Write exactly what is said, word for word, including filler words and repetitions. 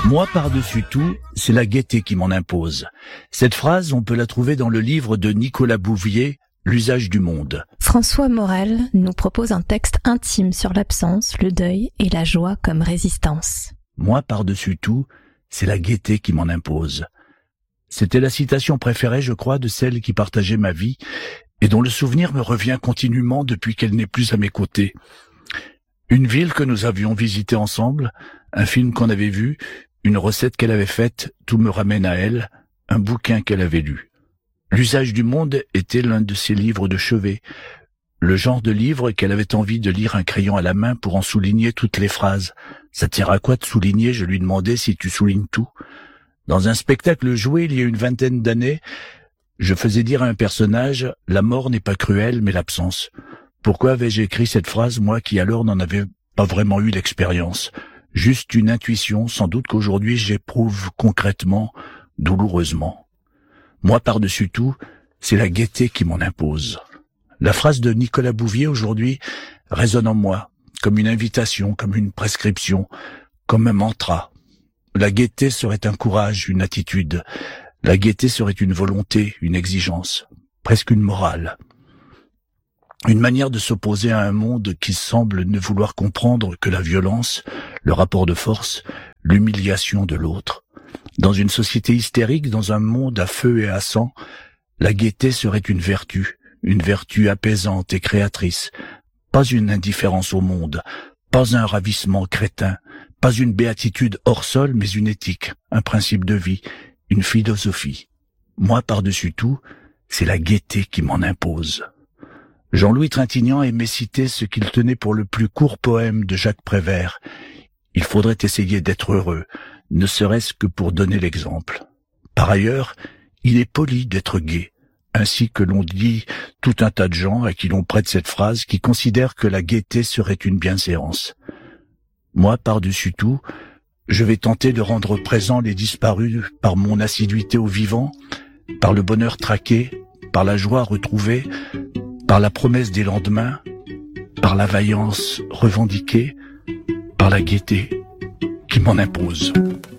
Moi, par-dessus tout, c'est la gaieté qui m'en impose. Cette phrase, on peut la trouver dans le livre de Nicolas Bouvier, L'usage du monde. François Morel nous propose un texte intime sur l'absence, le deuil et la joie comme résistance. Moi, par-dessus tout, c'est la gaieté qui m'en impose. C'était la citation préférée, je crois, de celle qui partageait ma vie et dont le souvenir me revient continuellement depuis qu'elle n'est plus à mes côtés. Une ville que nous avions visitée ensemble, un film qu'on avait vu, une recette qu'elle avait faite, tout me ramène à elle, un bouquin qu'elle avait lu. L'usage du monde était l'un de ses livres de chevet, le genre de livre qu'elle avait envie de lire un crayon à la main pour en souligner toutes les phrases. Ça tient à quoi de souligner, je lui demandais, si tu soulignes tout. Dans un spectacle joué il y a une vingtaine d'années, je faisais dire à un personnage « La mort n'est pas cruelle, mais l'absence ». Pourquoi avais-je écrit cette phrase, moi qui alors n'en avais pas vraiment eu l'expérience? Juste une intuition, sans doute qu'aujourd'hui j'éprouve concrètement, douloureusement. Moi, par-dessus tout, c'est la gaieté qui m'en impose. La phrase de Nicolas Bouvier aujourd'hui résonne en moi, comme une invitation, comme une prescription, comme un mantra. La gaieté serait un courage, une attitude. La gaieté serait une volonté, une exigence, presque une morale. Une manière de s'opposer à un monde qui semble ne vouloir comprendre que la violence, le rapport de force, l'humiliation de l'autre. Dans une société hystérique, dans un monde à feu et à sang, la gaieté serait une vertu, une vertu apaisante et créatrice. Pas une indifférence au monde, pas un ravissement crétin, pas une béatitude hors sol, mais une éthique, un principe de vie, une philosophie. Moi, par-dessus tout, c'est la gaieté qui m'en impose. Jean-Louis Trintignant aimait citer ce qu'il tenait pour le plus court poème de Jacques Prévert. Il faudrait essayer d'être heureux, ne serait-ce que pour donner l'exemple. Par ailleurs, il est poli d'être gai, ainsi que l'on dit tout un tas de gens à qui l'on prête cette phrase qui considèrent que la gaieté serait une bienséance. Moi, par-dessus tout, je vais tenter de rendre présents les disparus par mon assiduité aux vivants, par le bonheur traqué, par la joie retrouvée, par la promesse des lendemains, par la vaillance revendiquée, par la gaieté qui m'en impose.